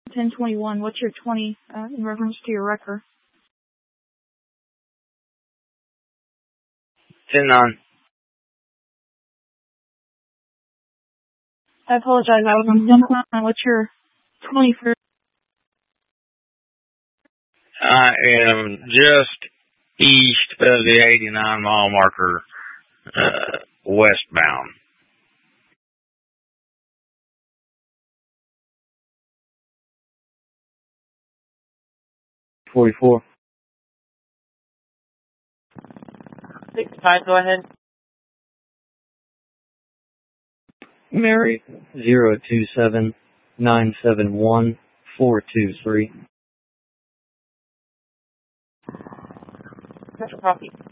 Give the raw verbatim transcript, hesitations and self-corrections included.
ten twenty-one. What's your twenty uh, in reference to your wrecker? ten nine. I apologize. I was on ten nine. What's your twenty for? I am just east of the eighty-nine mile marker, uh, westbound. forty-four. sixty-five, go ahead. Mary, zero two seven nine seven one four two three. Metro Coffee.